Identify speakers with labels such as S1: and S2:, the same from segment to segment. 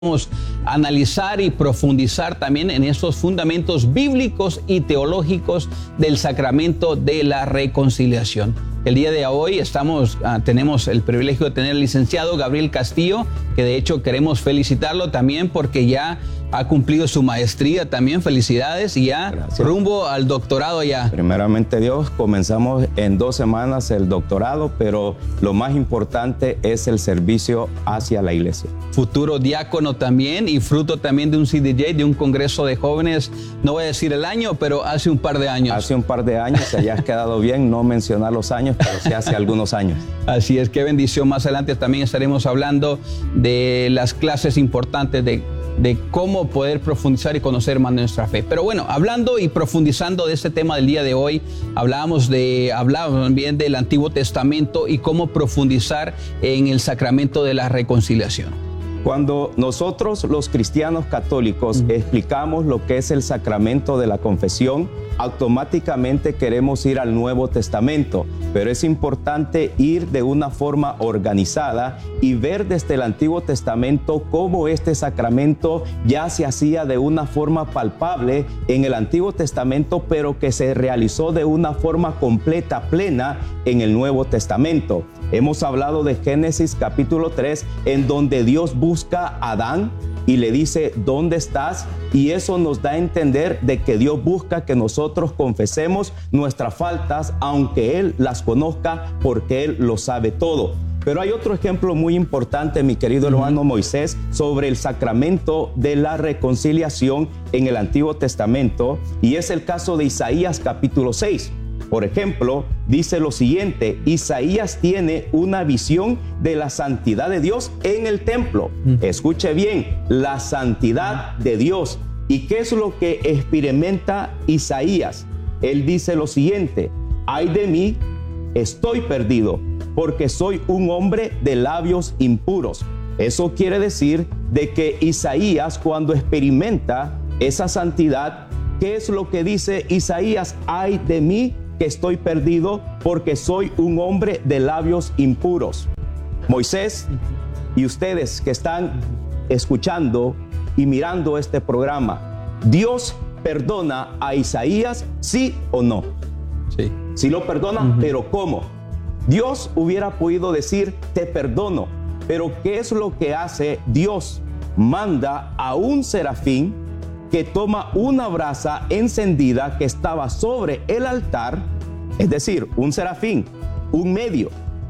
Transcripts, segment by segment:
S1: Vamos a analizar y profundizar también en estos fundamentos bíblicos y teológicos del sacramento de la reconciliación. El día de hoy tenemos el privilegio de tener al licenciado Gabriel Castillo, que de hecho queremos felicitarlo también porque ya ha cumplido su maestría también. Felicidades y ya
S2: Gracias.
S1: Rumbo al doctorado ya.
S2: Primeramente Dios, comenzamos en 2 semanas el doctorado, pero lo más importante es el servicio hacia la iglesia.
S1: Futuro diácono también y fruto también de un CDJ, de un congreso de jóvenes, no voy a decir el año, pero hace un par de años.
S2: Hace un par de años, se haya quedado bien no mencionar los años, pero sí hace algunos años.
S1: Así es, qué bendición. Más adelante también estaremos hablando de las clases importantes de cómo poder profundizar y conocer más nuestra fe. Pero bueno, hablando y profundizando de este tema del día de hoy, hablábamos también del Antiguo Testamento y cómo profundizar en el sacramento de la reconciliación.
S2: Cuando nosotros los cristianos católicos explicamos lo que es el sacramento de la confesión, automáticamente queremos ir al Nuevo Testamento, pero es importante ir de una forma organizada y ver desde el Antiguo Testamento cómo este sacramento ya se hacía de una forma palpable en el Antiguo Testamento, pero que se realizó de una forma completa, plena en el Nuevo Testamento. Hemos hablado de Génesis capítulo 3, en donde Dios busca a Adán y le dice, ¿dónde estás? Y eso nos da a entender de que Dios busca que nosotros confesemos nuestras faltas, aunque Él las conozca, porque Él lo sabe todo. Pero hay otro ejemplo muy importante, mi querido hermano Moisés, sobre el sacramento de la reconciliación en el Antiguo Testamento, y es el caso de Isaías capítulo 6. Por ejemplo, dice lo siguiente: Isaías tiene una visión de la santidad de Dios en el templo. Escuche bien, la santidad de Dios. ¿Y qué es lo que experimenta Isaías? Él dice lo siguiente: ay de mí, estoy perdido, porque soy un hombre de labios impuros. Eso quiere decir de que Isaías, cuando experimenta esa santidad, ¿qué es lo que dice Isaías? Ay de mí, que estoy perdido porque soy un hombre de labios impuros. Moisés y ustedes que están escuchando y mirando este programa, ¿Dios perdona a Isaías, sí o no?
S1: Sí.
S2: Sí lo perdona, pero ¿cómo? Dios hubiera podido decir, te perdono, pero ¿qué es lo que hace Dios? Manda a un serafín que toma una brasa encendida que estaba sobre el altar, es decir, un serafín, un medio,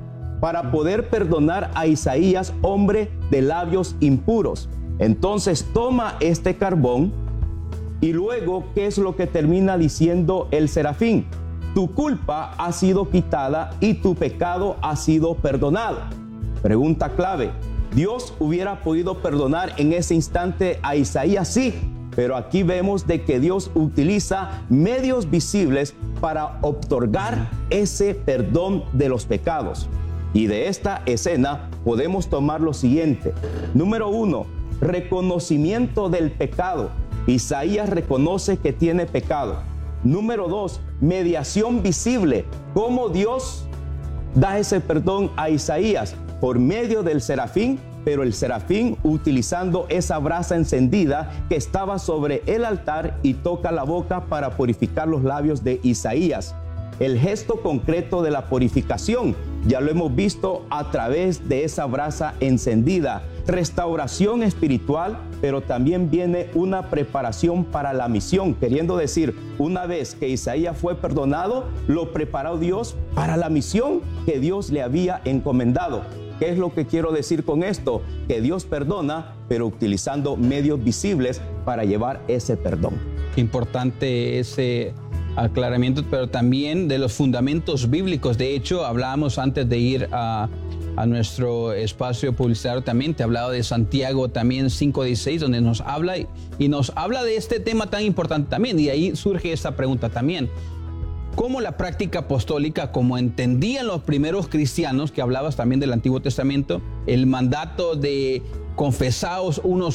S2: para poder perdonar a Isaías, hombre de labios impuros. Entonces toma este carbón y luego, ¿qué es lo que termina diciendo el serafín? Tu culpa ha sido quitada y tu pecado ha sido perdonado. Pregunta clave: ¿Dios hubiera podido perdonar en ese instante a Isaías? Sí. Pero aquí vemos de que Dios utiliza medios visibles para otorgar ese perdón de los pecados. Y de esta escena podemos tomar lo siguiente. Número 1, reconocimiento del pecado. Isaías reconoce que tiene pecado. Número 2, mediación visible. ¿Cómo Dios da ese perdón a Isaías? Por medio del serafín, pero el serafín utilizando esa brasa encendida que estaba sobre el altar y toca la boca para purificar los labios de Isaías. El gesto concreto de la purificación ya lo hemos visto a través de esa brasa encendida. Restauración espiritual, pero también viene una preparación para la misión, queriendo decir, una vez que Isaías fue perdonado, lo preparó Dios para la misión que Dios le había encomendado. ¿Qué es lo que quiero decir con esto? Que Dios perdona, pero utilizando medios visibles para llevar ese perdón.
S1: Importante ese aclaramiento, pero también de los fundamentos bíblicos. De hecho, hablábamos antes de ir a nuestro espacio publicitario, también te hablaba de Santiago también 5:16, donde nos habla y nos habla de este tema tan importante también. Y ahí surge esta pregunta también: ¿cómo la práctica apostólica, como entendían los primeros cristianos, que hablabas también del Antiguo Testamento, el mandato de confesaos unos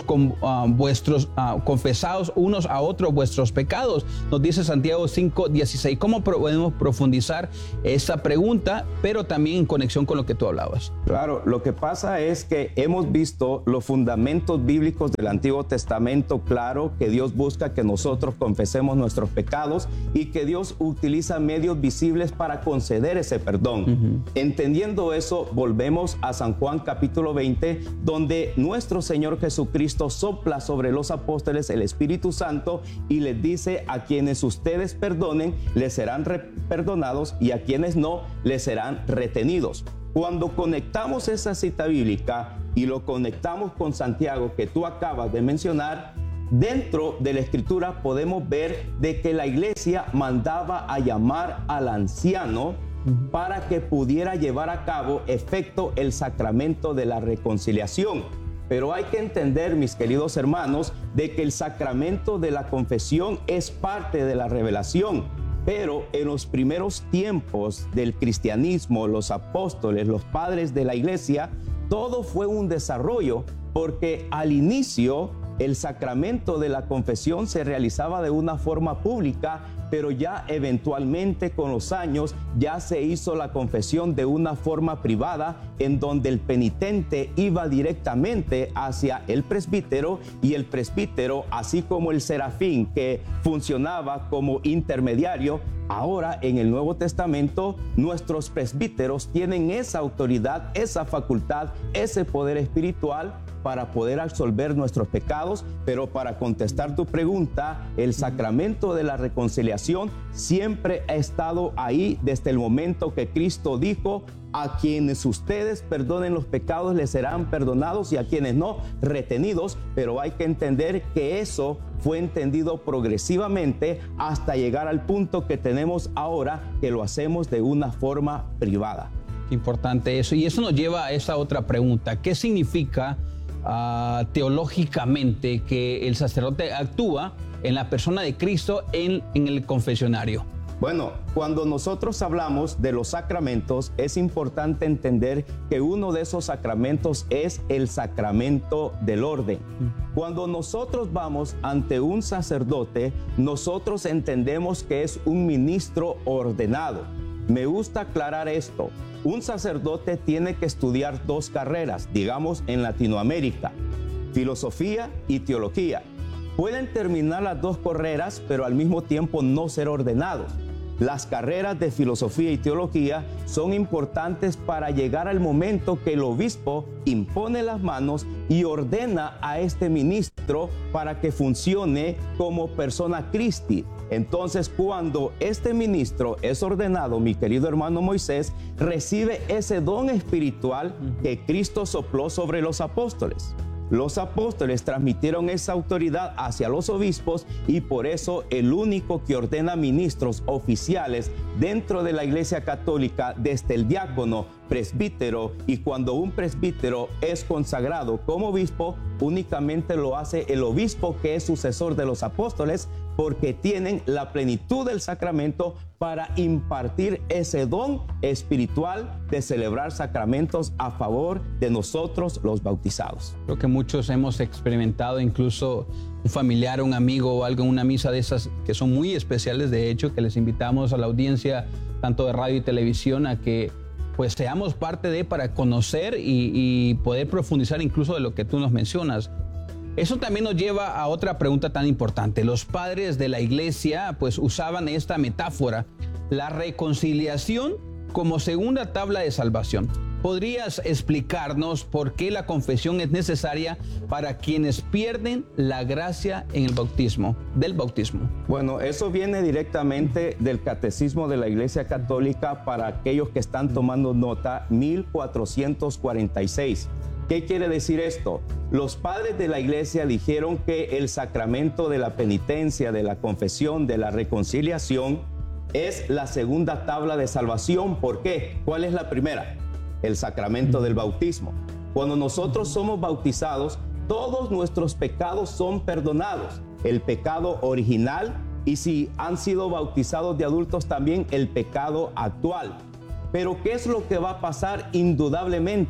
S1: a otros vuestros pecados. Nos dice Santiago 5:16. ¿Cómo podemos profundizar esa pregunta, pero también en conexión con lo que tú hablabas?
S2: Claro, lo que pasa es que hemos visto los fundamentos bíblicos del Antiguo Testamento, claro, que Dios busca que nosotros confesemos nuestros pecados y que Dios utiliza medios visibles para conceder ese perdón. Entendiendo eso, volvemos a San Juan capítulo 20, donde nuestro Señor Jesucristo sopla sobre los apóstoles el Espíritu Santo y les dice: a quienes ustedes perdonen, les serán perdonados, y a quienes no, les serán retenidos. Cuando conectamos esa cita bíblica y lo conectamos con Santiago que tú acabas de mencionar, dentro de la Escritura podemos ver de que la iglesia mandaba a llamar al anciano para que pudiera llevar a cabo efecto el sacramento de la reconciliación. Pero hay que entender, mis queridos hermanos, de que el sacramento de la confesión es parte de la revelación. Pero en los primeros tiempos del cristianismo, los apóstoles, los padres de la iglesia, todo fue un desarrollo, porque al inicio el sacramento de la confesión se realizaba de una forma pública, pero ya eventualmente con los años ya se hizo la confesión de una forma privada, en donde el penitente iba directamente hacia el presbítero, y el presbítero, así como el serafín que funcionaba como intermediario, ahora en el Nuevo Testamento nuestros presbíteros tienen esa autoridad, esa facultad, ese poder espiritual para poder absolver nuestros pecados. Pero para contestar tu pregunta, el sacramento de la reconciliación siempre ha estado ahí desde el momento que Cristo dijo: a quienes ustedes perdonen los pecados les serán perdonados, y a quienes no, retenidos. Pero hay que entender que eso fue entendido progresivamente hasta llegar al punto que tenemos ahora, que lo hacemos de una forma privada.
S1: Importante eso. Y eso nos lleva a esa otra pregunta. ¿Qué significa teológicamente que el sacerdote actúa en la persona de Cristo en el confesionario?
S2: Bueno, cuando nosotros hablamos de los sacramentos, es importante entender que uno de esos sacramentos es el sacramento del orden. Cuando nosotros vamos ante un sacerdote, nosotros entendemos que es un ministro ordenado. Me gusta aclarar esto. Un sacerdote tiene que estudiar dos carreras, digamos en Latinoamérica: filosofía y teología. Pueden terminar las dos carreras, pero al mismo tiempo no ser ordenados. Las carreras de filosofía y teología son importantes para llegar al momento que el obispo impone las manos y ordena a este ministro para que funcione como persona Christi. Entonces, cuando este ministro es ordenado, mi querido hermano Moisés, recibe ese don espiritual que Cristo sopló sobre los apóstoles. Los apóstoles transmitieron esa autoridad hacia los obispos, y por eso el único que ordena ministros oficiales dentro de la Iglesia Católica, desde el diácono, presbítero, y cuando un presbítero es consagrado como obispo, únicamente lo hace el obispo, que es sucesor de los apóstoles, porque tienen la plenitud del sacramento para impartir ese don espiritual de celebrar sacramentos a favor de nosotros los bautizados.
S1: Creo que muchos hemos experimentado, incluso un familiar, un amigo o algo en una misa de esas que son muy especiales, de hecho, que les invitamos a la audiencia tanto de radio y televisión a que pues seamos parte de, para conocer y poder profundizar incluso de lo que tú nos mencionas. Eso también nos lleva a otra pregunta tan importante. Los padres de la iglesia pues usaban esta metáfora, la reconciliación como segunda tabla de salvación. ¿Podrías explicarnos por qué la confesión es necesaria para quienes pierden la gracia en el bautismo, del bautismo?
S2: Bueno, eso viene directamente del Catecismo de la Iglesia Católica, para aquellos que están tomando nota, 1446. ¿Qué quiere decir esto? Los padres de la iglesia dijeron que el sacramento de la penitencia, de la confesión, de la reconciliación es la segunda tabla de salvación. ¿Por qué? ¿Cuál es la primera? El sacramento del bautismo. Cuando nosotros somos bautizados, todos nuestros pecados son perdonados. El pecado original, y si han sido bautizados de adultos también, el pecado actual. Pero ¿qué es lo que va a pasar indudablemente?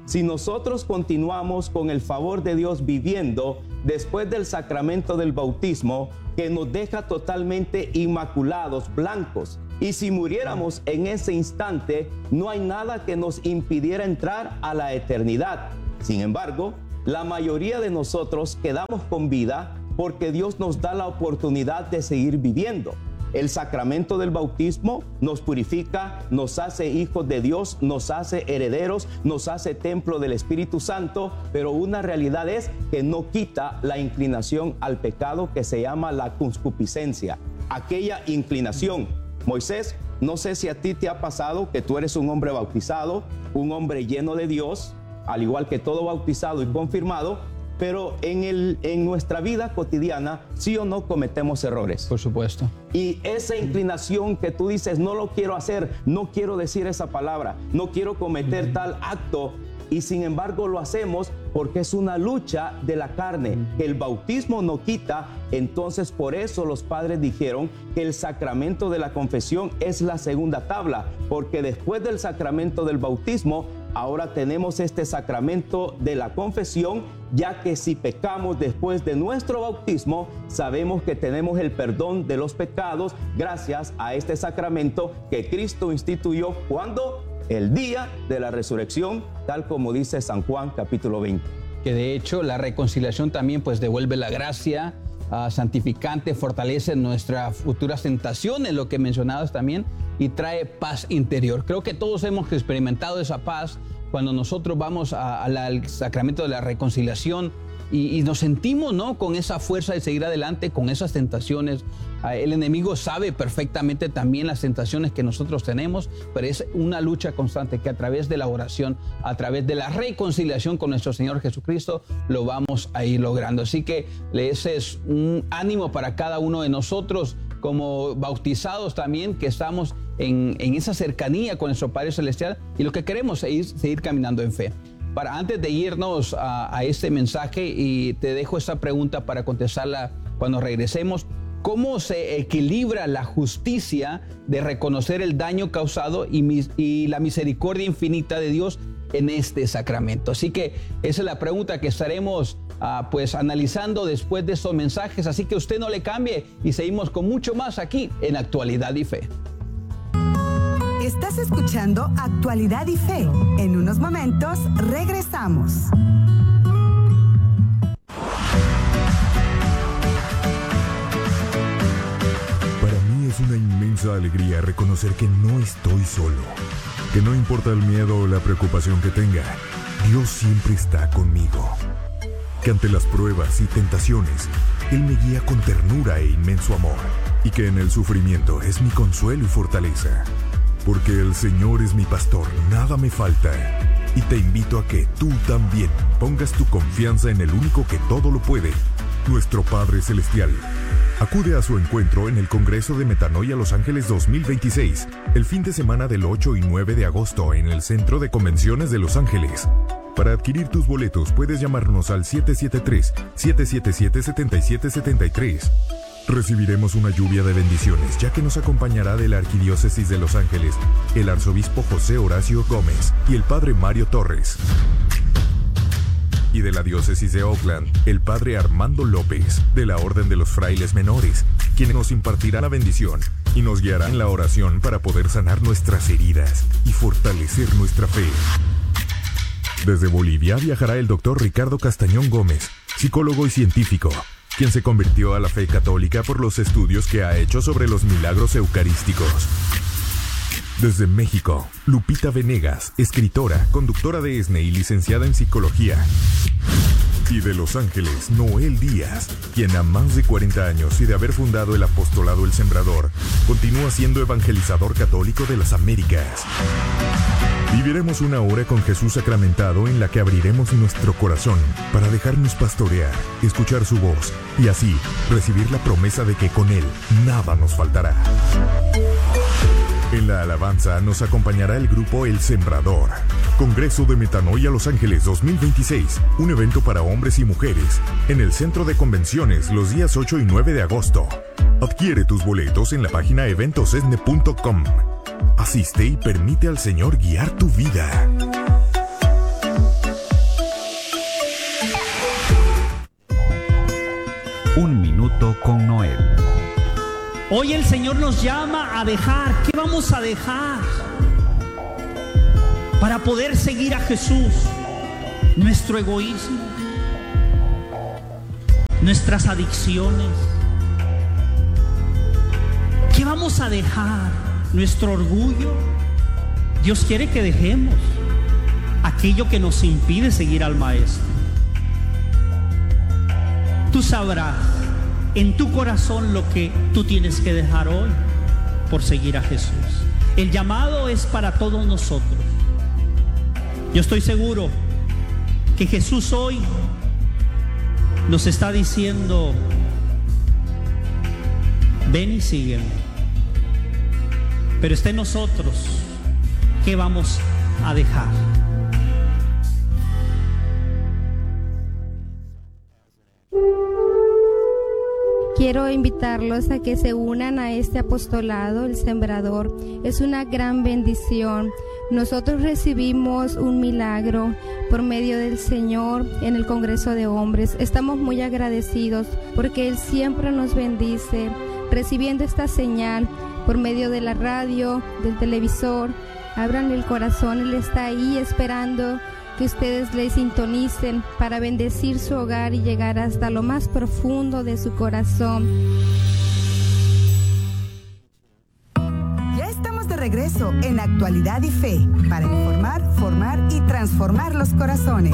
S2: si nosotros continuamos con el favor de Dios viviendo después del sacramento del bautismo, que nos deja totalmente inmaculados, blancos, y si muriéramos en ese instante, no hay nada que nos impidiera entrar a la eternidad. Sin embargo, la mayoría de nosotros quedamos con vida porque Dios nos da la oportunidad de seguir viviendo. El sacramento del bautismo nos purifica, nos hace hijos de Dios, nos hace herederos, nos hace templo del Espíritu Santo, pero una realidad es que no quita la inclinación al pecado que se llama la concupiscencia, aquella inclinación. Moisés, no sé si a ti te ha pasado que tú eres un hombre bautizado, un hombre lleno de Dios, al igual que todo bautizado y confirmado, pero en nuestra vida cotidiana, sí o no cometemos errores.
S1: Por supuesto.
S2: Y esa inclinación que tú dices, no lo quiero hacer, no quiero decir esa palabra, no quiero cometer tal acto, y sin embargo lo hacemos porque es una lucha de la carne, que el bautismo no quita. Entonces por eso los padres dijeron que el sacramento de la confesión es la segunda tabla, porque después del sacramento del bautismo, ahora tenemos este sacramento de la confesión, ya que si pecamos después de nuestro bautismo, sabemos que tenemos el perdón de los pecados gracias a este sacramento que Cristo instituyó cuando el día de la resurrección, tal como dice San Juan capítulo 20.
S1: Que de hecho la reconciliación también pues devuelve la gracia santificante, fortalece nuestras futuras tentaciones, lo que mencionabas también, y trae paz interior. Creo que todos hemos experimentado esa paz cuando nosotros vamos al sacramento de la reconciliación y nos sentimos, ¿no?, con esa fuerza de seguir adelante, con esas tentaciones. El enemigo sabe perfectamente también las tentaciones que nosotros tenemos, pero es una lucha constante que a través de la oración, a través de la reconciliación con nuestro Señor Jesucristo, lo vamos a ir logrando. Así que ese es un ánimo para cada uno de nosotros como bautizados también, que estamos en esa cercanía con nuestro Padre Celestial, y lo que queremos es seguir caminando en fe. Antes de irnos a este mensaje, y te dejo esta pregunta para contestarla cuando regresemos: ¿cómo se equilibra la justicia de reconocer el daño causado y la misericordia infinita de Dios en este sacramento? Así que esa es la pregunta que estaremos pues analizando después de estos mensajes. Así que usted no le cambie y seguimos con mucho más aquí en Actualidad y Fe.
S3: Estás escuchando Actualidad y Fe. En unos momentos regresamos.
S4: Para mí es una inmensa alegría reconocer que no estoy solo, que no importa el miedo o la preocupación que tenga, Dios siempre está conmigo, que ante las pruebas y tentaciones, Él me guía con ternura e inmenso amor, y que en el sufrimiento es mi consuelo y fortaleza. Porque el Señor es mi pastor, nada me falta. Y te invito a que tú también pongas tu confianza en el único que todo lo puede, nuestro Padre Celestial. Acude a su encuentro en el Congreso de Metanoia Los Ángeles 2026, el fin de semana del 8 y 9 de agosto en el Centro de Convenciones de Los Ángeles. Para adquirir tus boletos puedes llamarnos al 773-777-7773. Recibiremos una lluvia de bendiciones, ya que nos acompañará de la Arquidiócesis de Los Ángeles el arzobispo José Horacio Gómez y el padre Mario Torres. Y de la Diócesis de Oakland, el padre Armando López, de la Orden de los Frailes Menores, quien nos impartirá la bendición y nos guiará en la oración para poder sanar nuestras heridas y fortalecer nuestra fe. Desde Bolivia viajará el doctor Ricardo Castañón Gómez, psicólogo y científico, quien se convirtió a la fe católica por los estudios que ha hecho sobre los milagros eucarísticos. Desde México, Lupita Venegas, escritora, conductora de ESNE y licenciada en psicología. Y de Los Ángeles, Noel Díaz, quien a más de 40 años y de haber fundado el apostolado El Sembrador, continúa siendo evangelizador católico de las Américas. Viviremos una hora con Jesús sacramentado en la que abriremos nuestro corazón para dejarnos pastorear, escuchar su voz y así recibir la promesa de que con Él nada nos faltará. En la alabanza nos acompañará el grupo El Sembrador. Congreso de Metanoia Los Ángeles 2026, un evento para hombres y mujeres, en el Centro de Convenciones los días 8 y 9 de agosto. Adquiere tus boletos en la página eventosesne.com. Asiste y permite al Señor guiar tu vida.
S5: Un minuto con Noel.
S6: Hoy el Señor nos llama a dejar. ¿Qué vamos a dejar para poder seguir a Jesús? Nuestro egoísmo, nuestras adicciones. ¿Qué vamos a dejar? Nuestro orgullo. Dios quiere que dejemos aquello que nos impide seguir al Maestro. Tú sabrás en tu corazón lo que tú tienes que dejar hoy por seguir a Jesús. El llamado es para todos nosotros. Yo estoy seguro que Jesús hoy nos está diciendo: ven y sígueme. Pero está en nosotros qué vamos a dejar.
S7: Quiero invitarlos a que se unan a este apostolado, El Sembrador. Es una gran bendición. Nosotros recibimos un milagro por medio del Señor en el Congreso de Hombres. Estamos muy agradecidos porque Él siempre nos bendice, recibiendo esta señal por medio de la radio, del televisor. Abran el corazón, Él está ahí esperando que ustedes le sintonicen para bendecir su hogar y llegar hasta lo más profundo de su corazón.
S3: Ya estamos de regreso en Actualidad y Fe para informar, formar y transformar los corazones.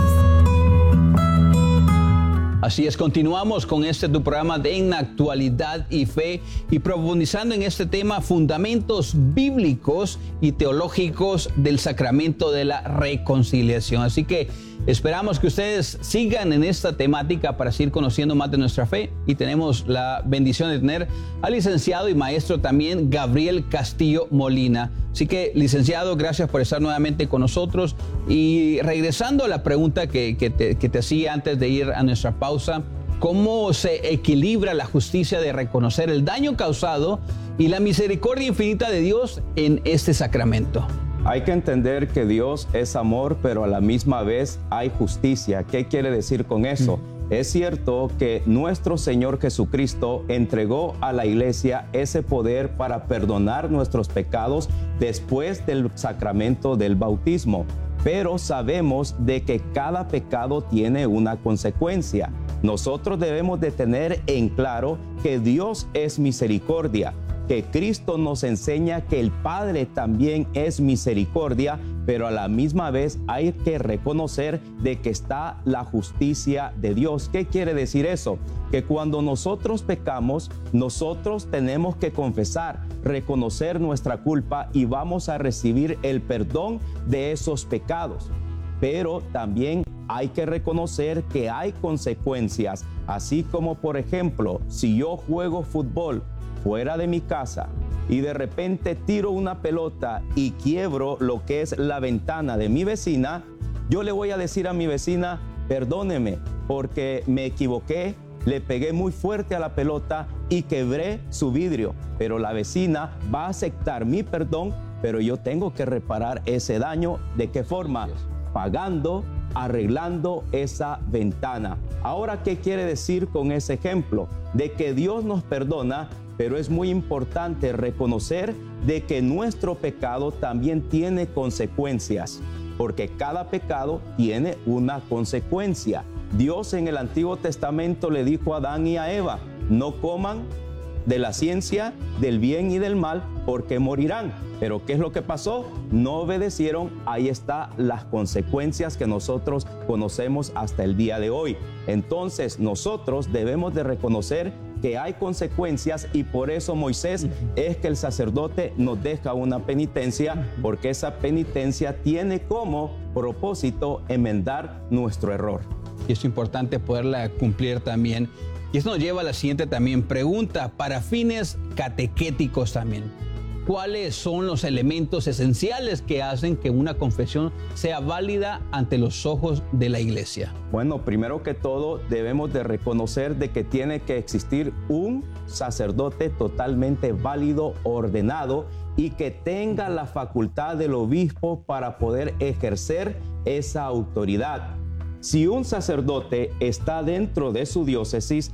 S1: Así es, continuamos con tu programa de En Actualidad y Fe y profundizando en este tema, fundamentos bíblicos y teológicos del sacramento de la reconciliación. Así que esperamos que ustedes sigan en esta temática para seguir conociendo más de nuestra fe, y tenemos la bendición de tener al licenciado y maestro también Gabriel Castillo Molina. Así que, licenciado, gracias por estar nuevamente con nosotros. Y regresando a la pregunta que te hacía antes de ir a nuestra pausa, ¿cómo se equilibra la justicia de reconocer el daño causado y la misericordia infinita de Dios en este sacramento?
S2: Hay que entender que Dios es amor, pero a la misma vez hay justicia. ¿Qué quiere decir con eso? Es cierto que nuestro Señor Jesucristo entregó a la iglesia ese poder para perdonar nuestros pecados después del sacramento del bautismo, pero sabemos de que cada pecado tiene una consecuencia. Nosotros debemos de tener en claro que Dios es misericordia, que Cristo nos enseña que el Padre también es misericordia, pero a la misma vez hay que reconocer de que está la justicia de Dios. ¿Qué quiere decir eso? Que cuando nosotros pecamos, nosotros tenemos que confesar, reconocer nuestra culpa y vamos a recibir el perdón de esos pecados. Pero también hay que reconocer que hay consecuencias, así como por ejemplo, si yo juego fútbol fuera de mi casa y de repente tiro una pelota y quiebro lo que es la ventana de mi vecina, yo le voy a decir a mi vecina: perdóneme porque me equivoqué, le pegué muy fuerte a la pelota y quebré su vidrio. Pero la vecina va a aceptar mi perdón, pero yo tengo que reparar ese daño. ¿De qué forma? Pagando, arreglando esa ventana. Ahora, ¿qué quiere decir con ese ejemplo? De que Dios nos perdona, pero es muy importante reconocer de que nuestro pecado también tiene consecuencias, porque cada pecado tiene una consecuencia. Dios en el Antiguo Testamento le dijo a Adán y a Eva: no coman de la ciencia del bien y del mal, porque morirán. Pero ¿qué es lo que pasó? No obedecieron. Ahí están las consecuencias que nosotros conocemos hasta el día de hoy. Entonces nosotros debemos de reconocer que hay consecuencias, y por eso Moisés es que el sacerdote nos deja una penitencia, porque esa penitencia tiene como propósito enmendar nuestro error.
S1: Y es importante poderla cumplir también. Y esto nos lleva a la siguiente también pregunta, para fines catequéticos también. ¿Cuáles son los elementos esenciales que hacen que una confesión sea válida ante los ojos de la iglesia?
S2: Bueno, primero que todo debemos de reconocer de que tiene que existir un sacerdote totalmente válido, ordenado, y que tenga la facultad del obispo para poder ejercer esa autoridad. Si un sacerdote está dentro de su diócesis,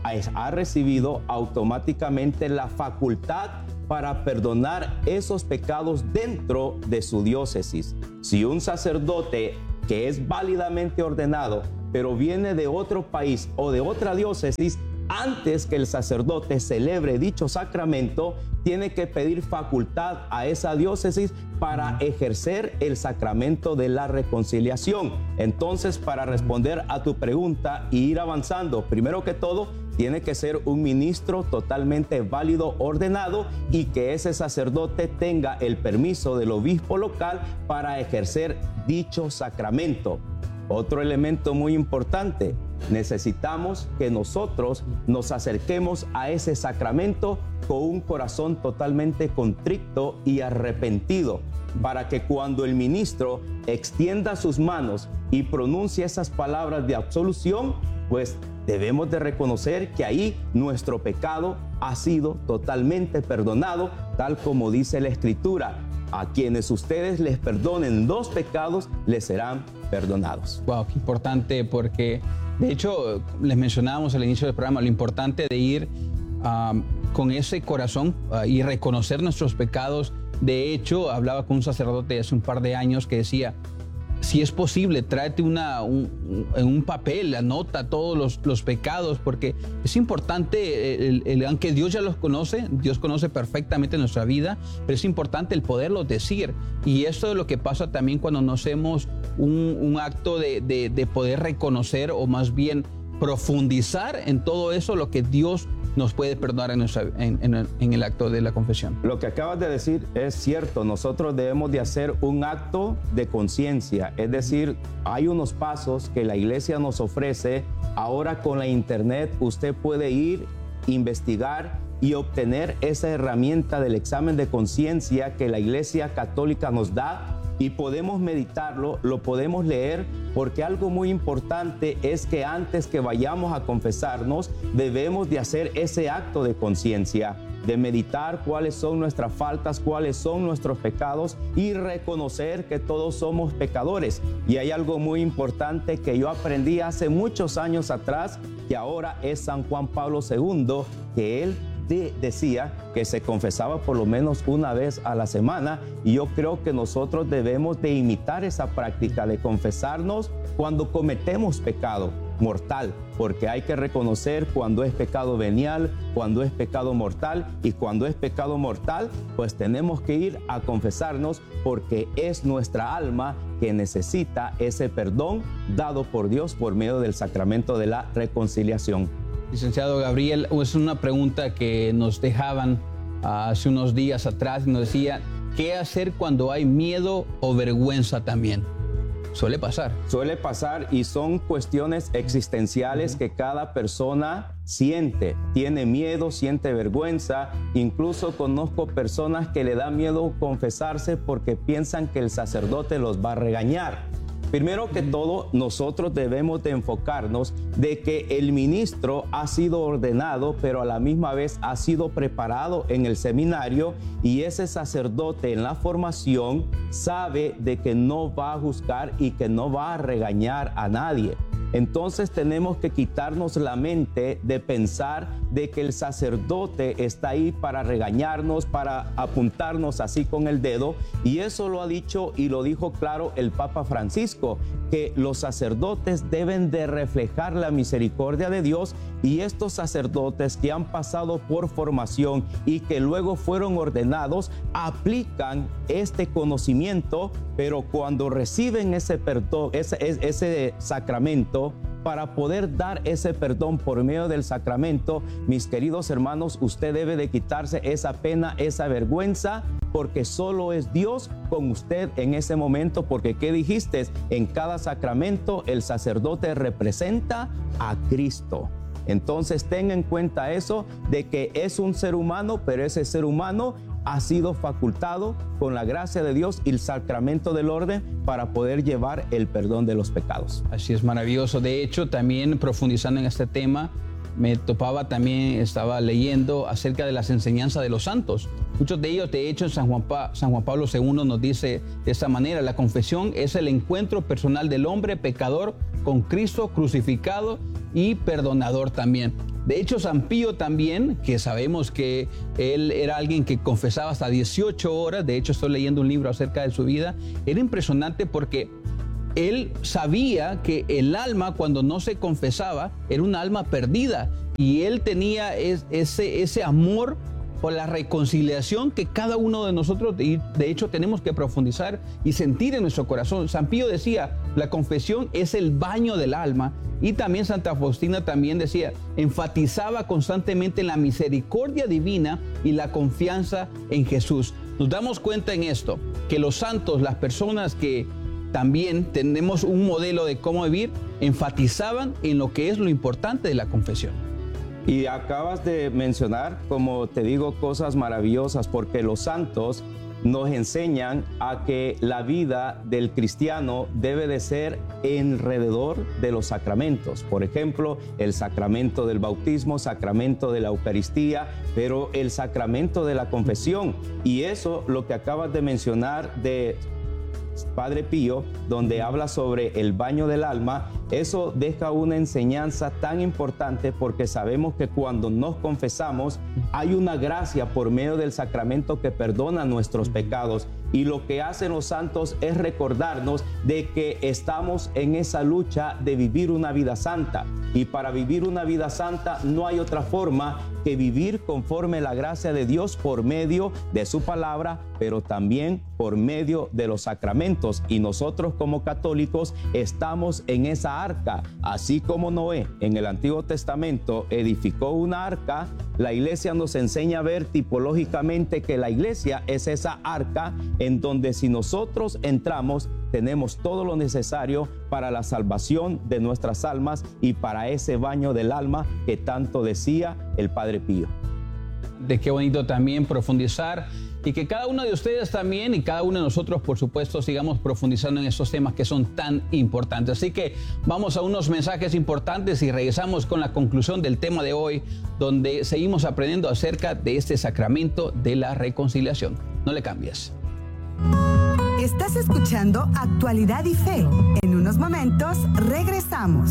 S2: ha recibido automáticamente la facultad para perdonar esos pecados dentro de su diócesis. Si un sacerdote que es válidamente ordenado, pero viene de otro país o de otra diócesis, antes que el sacerdote celebre dicho sacramento, tiene que pedir facultad a esa diócesis para ejercer el sacramento de la reconciliación. Entonces, para responder a tu pregunta y ir avanzando, primero que todo, tiene que ser un ministro totalmente válido, ordenado, y que ese sacerdote tenga el permiso del obispo local para ejercer dicho sacramento. Otro elemento muy importante, necesitamos que nosotros nos acerquemos a ese sacramento con un corazón totalmente contrito y arrepentido, para que cuando el ministro extienda sus manos y pronuncie esas palabras de absolución, pues debemos de reconocer que ahí nuestro pecado ha sido totalmente perdonado, tal como dice la Escritura: a quienes ustedes les perdonen los pecados, les serán perdonados.
S1: Wow, qué importante, porque de hecho les mencionábamos al inicio del programa lo importante de ir con ese corazón y reconocer nuestros pecados. De hecho, hablaba con un sacerdote hace un par de años que decía: si es posible, tráete en un papel, anota todos los pecados, porque es importante, aunque Dios ya los conoce, Dios conoce perfectamente nuestra vida, pero es importante el poderlos decir. Y esto es lo que pasa también cuando no hacemos un acto de poder reconocer, o más bien profundizar en todo eso, lo que Dios nos puede perdonar en el acto de la confesión.
S2: Lo que acabas de decir es cierto. Nosotros debemos de hacer un acto de conciencia, es decir, hay unos pasos que la iglesia nos ofrece. Ahora con la internet usted puede ir, investigar y obtener esa herramienta del examen de conciencia que la Iglesia Católica nos da, y podemos meditarlo, lo podemos leer, porque algo muy importante es que antes que vayamos a confesarnos debemos de hacer ese acto de conciencia, de meditar cuáles son nuestras faltas, cuáles son nuestros pecados, y reconocer que todos somos pecadores. Y hay algo muy importante que yo aprendí hace muchos años atrás, que ahora es San Juan Pablo II, que él decía que se confesaba por lo menos una vez a la semana, y yo creo que nosotros debemos de imitar esa práctica de confesarnos cuando cometemos pecado mortal, porque hay que reconocer cuando es pecado venial, cuando es pecado mortal, y cuando es pecado mortal, pues tenemos que ir a confesarnos, porque es nuestra alma que necesita ese perdón dado por Dios por medio del sacramento de la reconciliación.
S1: Licenciado Gabriel, es una pregunta que nos dejaban hace unos días atrás, y nos decía: ¿qué hacer cuando hay miedo o vergüenza también? Suele pasar. Suele pasar, y son cuestiones existenciales que cada persona siente. Tiene miedo, siente vergüenza. Incluso conozco personas que le da miedo confesarse porque piensan que el sacerdote los va a regañar. Primero que todo, nosotros debemos de enfocarnos de que el ministro ha sido ordenado, pero a la misma vez ha sido preparado en el seminario, y ese sacerdote en la formación sabe de que no va a juzgar y que no va a regañar a nadie. Entonces tenemos que quitarnos la mente de pensar de que el sacerdote está ahí para regañarnos, para apuntarnos así con el dedo, y eso lo ha dicho y lo dijo claro el Papa Francisco, que los sacerdotes deben de reflejar la misericordia de Dios, y estos sacerdotes que han pasado por formación y que luego fueron ordenados aplican este conocimiento, pero cuando reciben ese perdón, ese sacramento, para poder dar ese perdón por medio del sacramento, mis queridos hermanos, usted debe de quitarse esa pena, esa vergüenza, porque solo es Dios con usted en ese momento, porque ¿qué dijiste? En cada sacramento el sacerdote representa a Cristo. Entonces tenga en cuenta eso, de que es un ser humano, pero ese ser humano ha sido facultado con la gracia de Dios y el sacramento del orden para poder llevar el perdón de los pecados. Así es, maravilloso. De hecho, también profundizando en este tema, me topaba también, estaba leyendo acerca de las enseñanzas de los santos. Muchos de ellos, de hecho, en San Juan Pablo II nos dice de esta manera: la confesión es el encuentro personal del hombre pecador con Cristo crucificado y perdonador también. De hecho, San Pío también, que sabemos que él era alguien que confesaba hasta 18 horas, de hecho estoy leyendo un libro acerca de su vida, era impresionante porque él sabía que el alma cuando no se confesaba era un alma perdida y él tenía ese amor por la reconciliación que cada uno de nosotros de hecho tenemos que profundizar y sentir en nuestro corazón. San Pío decía, la confesión es el baño del alma, y también Santa Faustina también decía, enfatizaba constantemente en la misericordia divina y la confianza en Jesús. Nos damos cuenta en esto, que los santos, las personas que también tenemos un modelo de cómo vivir, enfatizaban en lo que es lo importante de la confesión.
S2: Y acabas de mencionar, como te digo, cosas maravillosas, porque los santos nos enseñan a que la vida del cristiano debe de ser alrededor de los sacramentos. Por ejemplo, el sacramento del bautismo, sacramento de la Eucaristía, pero el sacramento de la confesión. Y eso, lo que acabas de mencionar de Padre Pío, donde habla sobre el baño del alma, eso deja una enseñanza tan importante, porque sabemos que cuando nos confesamos hay una gracia por medio del sacramento que perdona nuestros pecados, y lo que hacen los santos es recordarnos de que estamos en esa lucha de vivir una vida santa, y para vivir una vida santa no hay otra forma que vivir conforme la gracia de Dios por medio de su palabra, pero también por medio de los sacramentos. Y nosotros como católicos estamos en esa arca, así como Noé en el Antiguo Testamento edificó una arca. La iglesia nos enseña a ver tipológicamente que la iglesia es esa arca en donde si nosotros entramos tenemos todo lo necesario para la salvación de nuestras almas y para ese baño del alma que tanto decía el Padre Pío.
S1: De qué bonito también profundizar, y que cada uno de ustedes también y cada uno de nosotros, por supuesto, sigamos profundizando en estos temas que son tan importantes. Así que vamos a unos mensajes importantes y regresamos con la conclusión del tema de hoy, donde seguimos aprendiendo acerca de este sacramento de la reconciliación. No le cambies.
S3: Estás escuchando Actualidad y Fe. En unos momentos regresamos.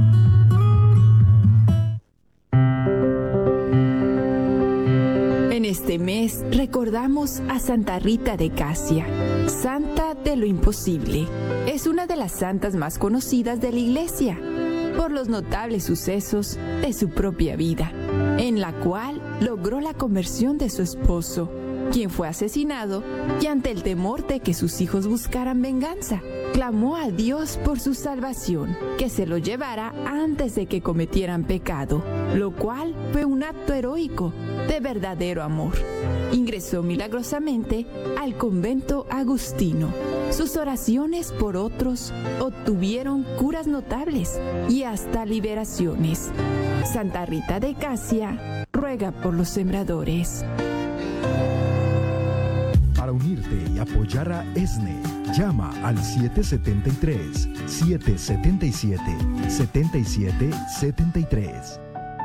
S5: En este mes recordamos a Santa Rita de Casia, santa de lo imposible. Es una de las santas más conocidas de la Iglesia por los notables sucesos de su propia vida, en la cual logró la conversión de su esposo, quien fue asesinado, y ante el temor de que sus hijos buscaran venganza, clamó a Dios por su salvación, que se lo llevara antes de que cometieran pecado, lo cual fue un acto heroico de verdadero amor. Ingresó milagrosamente al convento agustino. Sus oraciones por otros obtuvieron curas notables y hasta liberaciones. Santa Rita de Casia ruega por los sembradores.
S8: Para unirte y apoyar a ESNE, llama al 777-777-7773.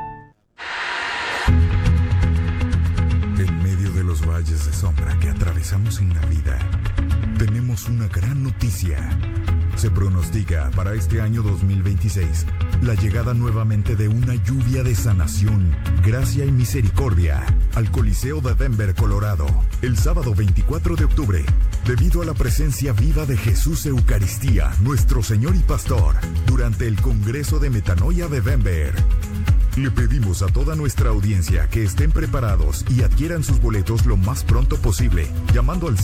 S4: En medio de los valles de sombra que atravesamos en la vida, tenemos una gran noticia. Se pronostica para este año 2026 la llegada nuevamente de una lluvia de sanación, gracia y misericordia al Coliseo de Denver, Colorado, el sábado 24 de octubre, debido a la presencia viva de Jesús Eucaristía, nuestro Señor y Pastor, durante el Congreso de Metanoia de Denver. Le pedimos a toda nuestra audiencia que estén preparados y adquieran sus boletos lo más pronto posible, llamando al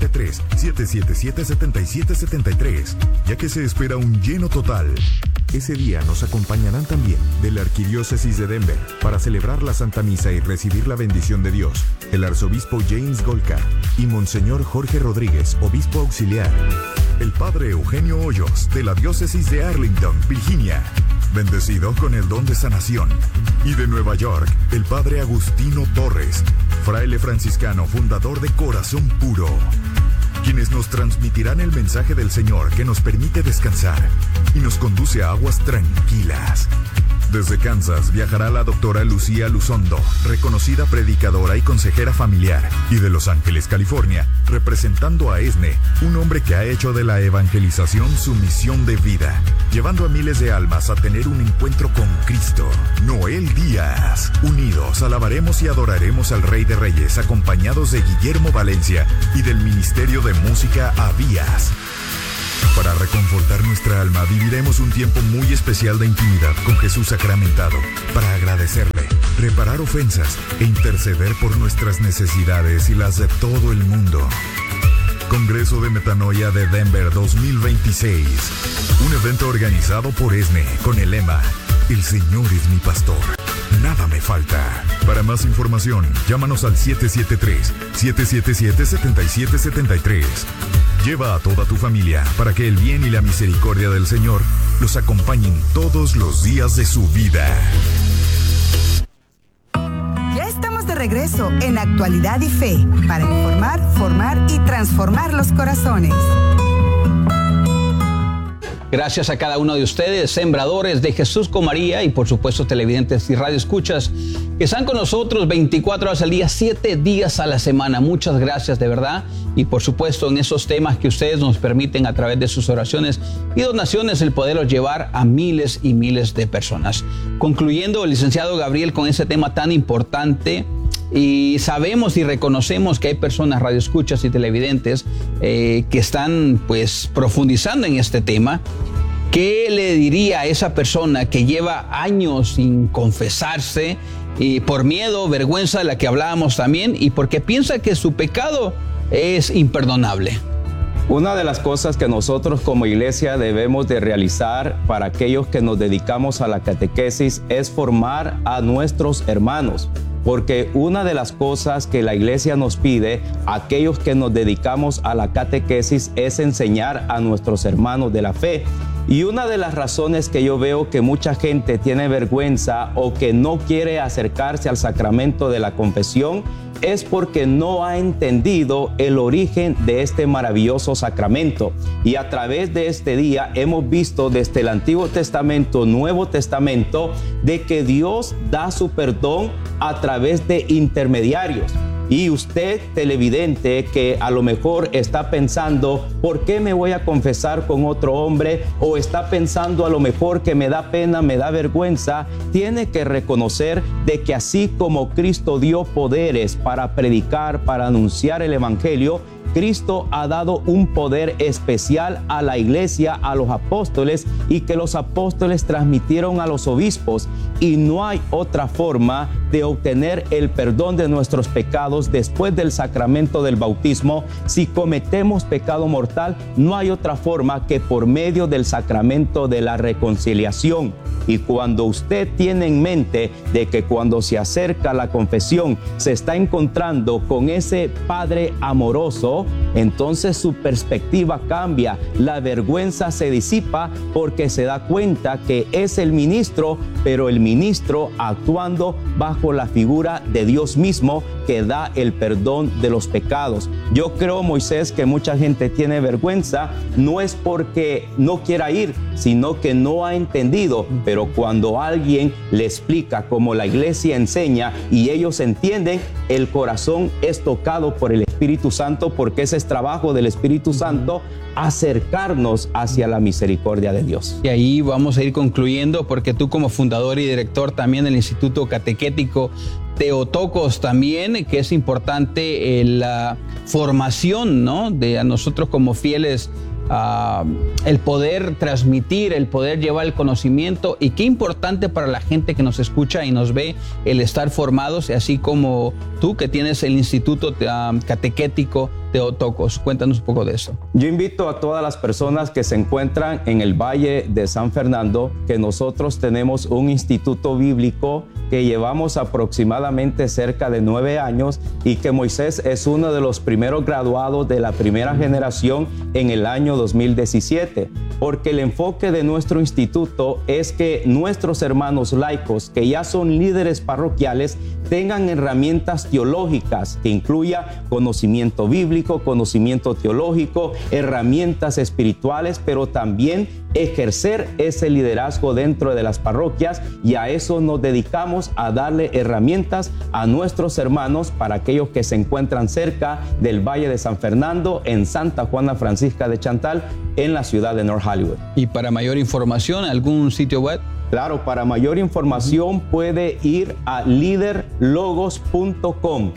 S4: 773-777-7773, ya que se espera un lleno total. Ese día nos acompañarán también de la Arquidiócesis de Denver para celebrar la Santa Misa y recibir la bendición de Dios, el arzobispo James Golka y Monseñor Jorge Rodríguez, obispo auxiliar, el padre Eugenio Hoyos de la Diócesis de Arlington, Virginia, bendecido con el don de sanación, y de Nueva York, el padre Agustino Torres, fraile franciscano fundador de Corazón Puro, quienes nos transmitirán el mensaje del Señor que nos permite descansar y nos conduce a aguas tranquilas. Desde Kansas viajará la doctora Lucía Luzondo, reconocida predicadora y consejera familiar. Y de Los Ángeles, California, representando a ESNE, un hombre que ha hecho de la evangelización su misión de vida, llevando a miles de almas a tener un encuentro con Cristo. Noel Díaz. Unidos alabaremos y adoraremos al Rey de Reyes, acompañados de Guillermo Valencia y del Ministerio de Música Abías. Para reconfortar nuestra alma, viviremos un tiempo muy especial de intimidad con Jesús sacramentado, para agradecerle, reparar ofensas e interceder por nuestras necesidades y las de todo el mundo. Congreso de Metanoia de Denver 2026. Un evento organizado por ESNE con el lema: El Señor es mi pastor, nada me falta. Para más información, llámanos al 773-777-7773. Lleva a toda tu familia para que el bien y la misericordia del Señor los acompañen todos los días de su vida.
S3: Ya estamos de regreso en Actualidad y Fe para informar, formar y transformar los corazones.
S1: Gracias a cada uno de ustedes, sembradores de Jesús con María, y por supuesto televidentes y radioescuchas que están con nosotros 24 horas al día, 7 días a la semana. Muchas gracias de verdad, y por supuesto en esos temas que ustedes nos permiten a través de sus oraciones y donaciones el poderlos llevar a miles y miles de personas. Concluyendo, licenciado Gabriel, con ese tema tan importante. Y sabemos y reconocemos que hay personas, radioescuchas y televidentes que están pues profundizando en este tema. ¿Qué le diría a esa persona que lleva años sin confesarse y por miedo, vergüenza de la que hablábamos también, y porque piensa que su pecado es imperdonable?
S2: Una de las cosas que nosotros como iglesia debemos de realizar para aquellos que nos dedicamos a la catequesis es formar a nuestros hermanos. Porque una de las cosas que la iglesia nos pide a aquellos que nos dedicamos a la catequesis es enseñar a nuestros hermanos de la fe. Y una de las razones que yo veo que mucha gente tiene vergüenza o que no quiere acercarse al sacramento de la confesión es porque no ha entendido el origen de este maravilloso sacramento. Y a través de este día hemos visto desde el Antiguo Testamento, Nuevo Testamento, de que Dios da su perdón a través de intermediarios. Y usted, televidente, que a lo mejor está pensando, ¿por qué me voy a confesar con otro hombre? O está pensando a lo mejor que me da pena, me da vergüenza. Tiene que reconocer de que así como Cristo dio poderes para predicar, para anunciar el Evangelio, Cristo ha dado un poder especial a la iglesia, a los apóstoles, y que los apóstoles transmitieron a los obispos. Y no hay otra forma de obtener el perdón de nuestros pecados después del sacramento del bautismo. Si cometemos pecado mortal, no hay otra forma que por medio del sacramento de la reconciliación. Y cuando usted tiene en mente de que cuando se acerca a la confesión se está encontrando con ese Padre amoroso, entonces su perspectiva cambia, la vergüenza se disipa porque se da cuenta que es el ministro, pero el ministro actuando bajo la figura de Dios mismo, que da el perdón de los pecados. Yo creo, Moisés, que mucha gente tiene vergüenza, no es porque no quiera ir, sino que no ha entendido. Pero cuando alguien le explica como la iglesia enseña y ellos entienden, el corazón es tocado por el Espíritu Santo, porque ese es trabajo del Espíritu Santo, acercarnos hacia la misericordia de Dios.
S1: Y ahí vamos a ir concluyendo, porque tú como fundador y director también del Instituto Catequético Theotokos también, que es importante la formación, ¿no?, de a nosotros como fieles, el poder transmitir, el poder llevar el conocimiento, y qué importante para la gente que nos escucha y nos ve el estar formados, así como tú que tienes el Instituto Catequético Theotokos. Cuéntanos un poco de eso.
S2: Yo invito a todas las personas que se encuentran en el Valle de San Fernando, que nosotros tenemos un instituto bíblico que llevamos aproximadamente cerca de 9 años, y que Moisés es uno de los primeros graduados de la primera generación en el año 2017, porque el enfoque de nuestro instituto es que nuestros hermanos laicos, que ya son líderes parroquiales, tengan herramientas teológicas que incluya conocimiento bíblico, conocimiento teológico, herramientas espirituales, pero también ejercer ese liderazgo dentro de las parroquias, y a eso nos dedicamos, a darle herramientas a nuestros hermanos, para aquellos que se encuentran cerca del Valle de San Fernando, en Santa Juana Francisca de Chantal, en la ciudad de North Hollywood.
S1: Y para mayor información, ¿algún sitio web?
S2: Claro, para mayor información puede ir a liderlogos.com.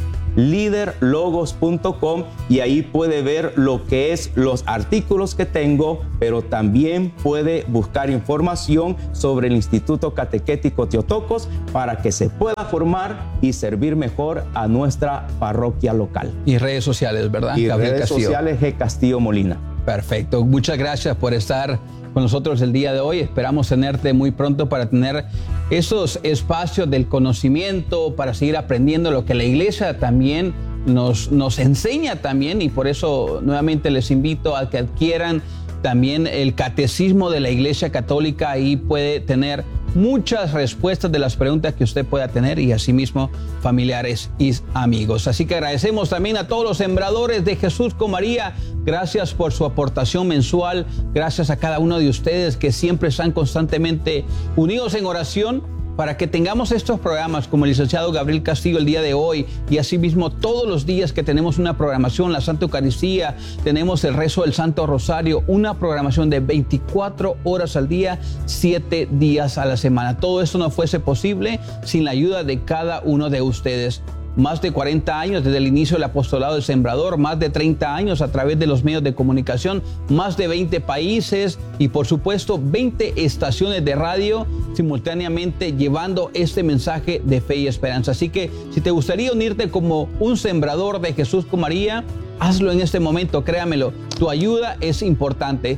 S2: liderlogos.com, y ahí puede ver lo que es los artículos que tengo, pero también puede buscar información sobre el Instituto Catequético Teotocos para que se pueda formar y servir mejor a nuestra parroquia local.
S1: Y redes sociales, ¿verdad?
S2: Y
S1: Gabriel
S2: redes
S1: Castillo.
S2: sociales G. Castillo Molina.
S1: Perfecto. Muchas gracias por estar con nosotros el día de hoy. Esperamos tenerte muy pronto para tener esos espacios del conocimiento, para seguir aprendiendo lo que la iglesia también nos enseña también, y por eso nuevamente les invito a que adquieran también el catecismo de la Iglesia Católica. Ahí puede tener muchas respuestas de las preguntas que usted pueda tener, y asimismo familiares y amigos. Así que agradecemos también a todos los sembradores de Jesús con María. Gracias por su aportación mensual. Gracias a cada uno de ustedes que siempre están constantemente unidos en oración para que tengamos estos programas como el licenciado Gabriel Castillo el día de hoy, y asimismo todos los días que tenemos una programación, la Santa Eucaristía, tenemos el rezo del Santo Rosario, una programación de 24 horas al día, 7 días a la semana. Todo esto no fuese posible sin la ayuda de cada uno de ustedes. Más de 40 años desde el inicio del apostolado del Sembrador, más de 30 años a través de los medios de comunicación, más de 20 países y por supuesto 20 estaciones de radio simultáneamente llevando este mensaje de fe y esperanza. Así que si te gustaría unirte como un sembrador de Jesús con María, hazlo en este momento, créamelo, tu ayuda es importante.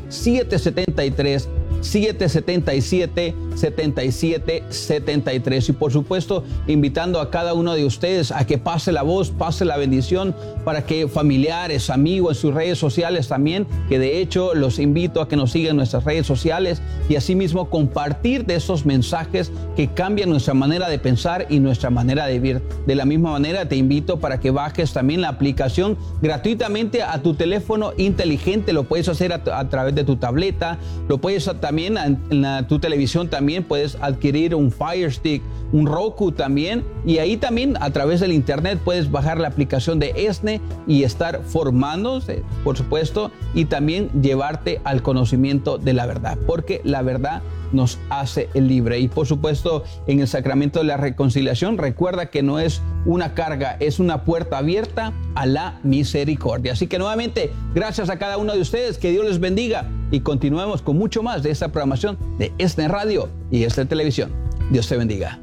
S1: 777-7773 y por supuesto invitando a cada uno de ustedes a que pase la voz, pase la bendición, para que familiares, amigos en sus redes sociales también, que de hecho los invito a que nos sigan en nuestras redes sociales, y asimismo compartir de esos mensajes que cambian nuestra manera de pensar y nuestra manera de vivir. De la misma manera te invito para que bajes también la aplicación gratuitamente a tu teléfono inteligente. Lo puedes hacer a través de tu tableta, lo puedes también en tu televisión, también puedes adquirir un Fire Stick, un Roku también, y ahí también a través del internet puedes bajar la aplicación de ESNE y estar formándose, por supuesto, y también llevarte al conocimiento de la verdad, porque la verdad nos hace libre. Y por supuesto, en el sacramento de la reconciliación, recuerda que no es una carga, es una puerta abierta a la misericordia. Así que nuevamente, gracias a cada uno de ustedes, que Dios les bendiga, y continuemos con mucho más de esta programación de ESNE Radio y ESNE Televisión. Dios te bendiga.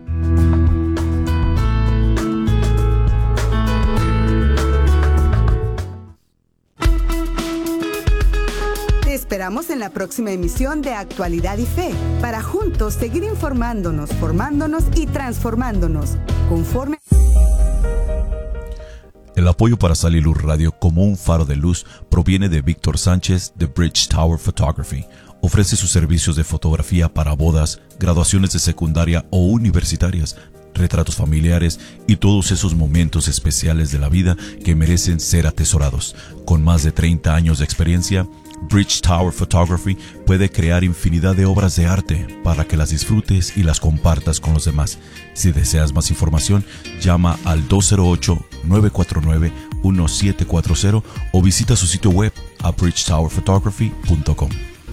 S3: Te esperamos en la próxima emisión de Actualidad y Fe, para juntos seguir informándonos, formándonos y transformándonos conforme.
S9: El apoyo para Sal y Luz Radio como un faro de luz proviene de Víctor Sánchez de Bridge Tower Photography. Ofrece sus servicios de fotografía para bodas, graduaciones de secundaria o universitarias, retratos familiares y todos esos momentos especiales de la vida que merecen ser atesorados. Con más de 30 años de experiencia, Bridge Tower Photography puede crear infinidad de obras de arte para que las disfrutes y las compartas con los demás. Si deseas más información, llama al 208-949-1740 o visita su sitio web a bridgetowerphotography.com.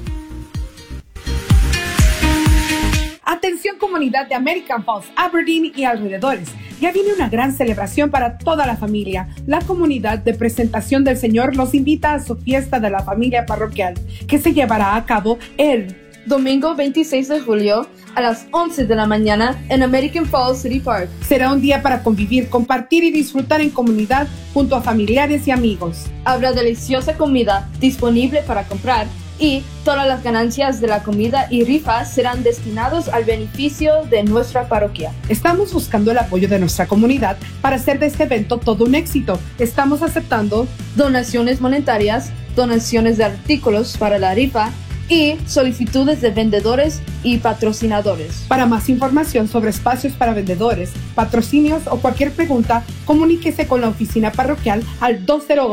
S10: Atención comunidad de American Falls, Aberdeen y alrededores. Ya viene una gran celebración para toda la familia. La comunidad de Presentación del Señor los invita a su fiesta de la familia parroquial, que se llevará a cabo el
S11: domingo 26 de julio a las 11 de la mañana en American Falls City Park.
S10: Será un día para convivir, compartir y disfrutar en comunidad junto a familiares y amigos.
S11: Habrá deliciosa comida disponible para comprar, y todas las ganancias de la comida y rifas serán destinados al beneficio de nuestra parroquia.
S10: Estamos buscando el apoyo de nuestra comunidad para hacer de este evento todo un éxito. Estamos aceptando
S11: donaciones monetarias, donaciones de artículos para la rifa, y solicitudes de vendedores y patrocinadores.
S10: Para más información sobre espacios para vendedores, patrocinios o cualquier pregunta, comuníquese con la oficina parroquial al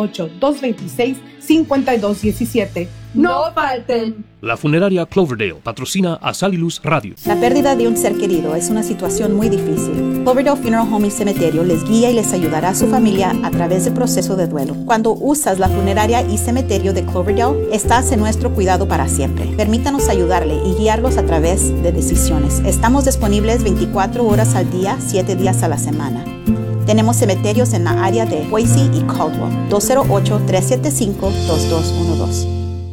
S10: 208-226-5217.
S11: ¡No falten!
S12: La funeraria Cloverdale patrocina a Sal y Luz Radio.
S13: La pérdida de un ser querido es una situación muy difícil. Cloverdale Funeral Home y Cementerio les guía y les ayudará a su familia a través del proceso de duelo. Cuando usas la funeraria y cementerio de Cloverdale, estás en nuestro cuidado para siempre. Permítanos ayudarle y guiarlos a través de decisiones. Estamos disponibles 24 horas al día, 7 días a la semana. Tenemos cementerios en la área de Boise y Caldwell. 208-375-2212.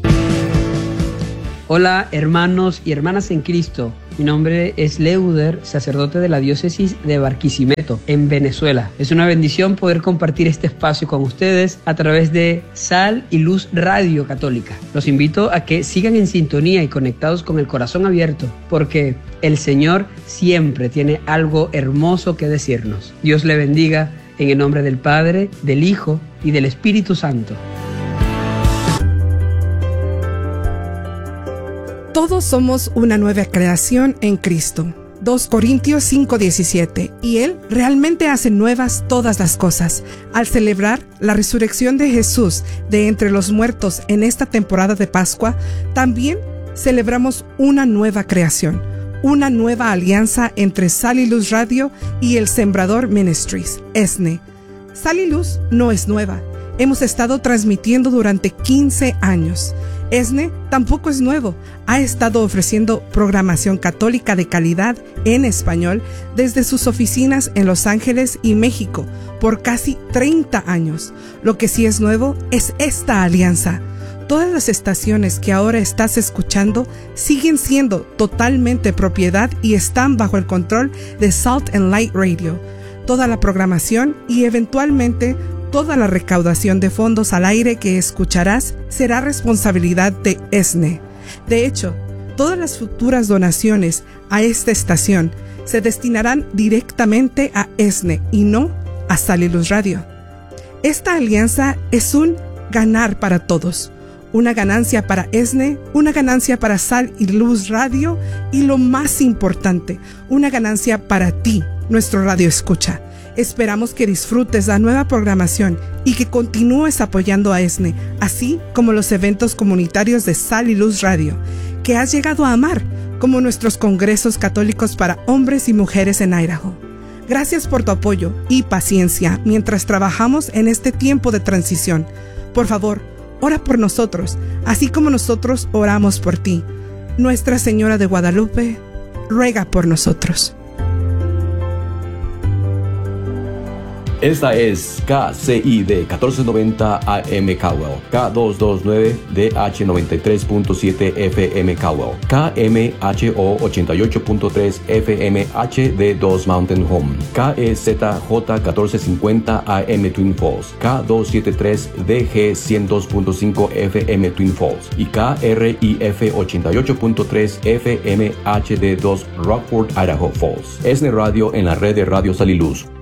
S14: Hola hermanos y hermanas en Cristo, mi nombre es Leuder, sacerdote de la diócesis de Barquisimeto, en Venezuela. Es una bendición poder compartir este espacio con ustedes a través de Sal y Luz Radio Católica. Los invito a que sigan en sintonía y conectados con el corazón abierto, porque el Señor siempre tiene algo hermoso que decirnos. Dios le bendiga en el nombre del Padre, del Hijo y del Espíritu Santo.
S10: Todos somos una nueva creación en Cristo. 2 Corintios 5:17. Y Él realmente hace nuevas todas las cosas. Al celebrar la resurrección de Jesús de entre los muertos en esta temporada de Pascua, también celebramos una nueva creación, una nueva alianza entre Sal y Luz Radio y el Sembrador Ministries, ESNE. Sal y Luz no es nueva. Hemos estado transmitiendo durante 15 años. ESNE tampoco es nuevo. Ha estado ofreciendo programación católica de calidad en español desde sus oficinas en Los Ángeles y México por casi 30 años. Lo que sí es nuevo es esta alianza. Todas las estaciones que ahora estás escuchando siguen siendo totalmente propiedad y están bajo el control de Salt and Light Radio. Toda la programación y eventualmente toda la recaudación de fondos al aire que escucharás será responsabilidad de ESNE. De hecho, todas las futuras donaciones a esta estación se destinarán directamente a ESNE y no a Sal y Luz Radio. Esta alianza es un ganar para todos. Una ganancia para ESNE, una ganancia para Sal y Luz Radio y lo más importante, una ganancia para ti, nuestro radio escucha. Esperamos que disfrutes la nueva programación y que continúes apoyando a ESNE, así como los eventos comunitarios de Sal y Luz Radio, que has llegado a amar, como nuestros congresos católicos para hombres y mujeres en Idaho. Gracias por tu apoyo y paciencia mientras trabajamos en este tiempo de transición. Por favor, ora por nosotros, así como nosotros oramos por ti. Nuestra Señora de Guadalupe, ruega por nosotros.
S15: Esta es KCID 1490 AM Caldwell, K229 DH 93.7 FM Caldwell, KMHO 88.3 FM HD2 Mountain Home, KEZJ 1450 AM Twin Falls, K273 DG 102.5 FM Twin Falls y KRIF 88.3 FM HD2 Rockford, Idaho Falls. ESNE Radio en la red de Radio Sal y Luz.